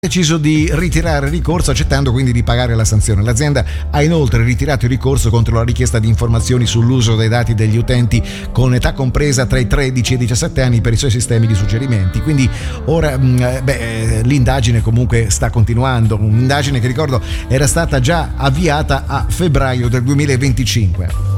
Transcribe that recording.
deciso di ritirare il ricorso, accettando quindi di pagare la sanzione. L'azienda ha inoltre ritirato il ricorso contro la richiesta di informazioni sull'uso dei dati degli utenti con età compresa tra i 13 e i 17 anni per i suoi sistemi di suggerimenti. Quindi ora l'indagine comunque sta continuando, un'indagine che ricordo era stata già avviata a febbraio del 2025.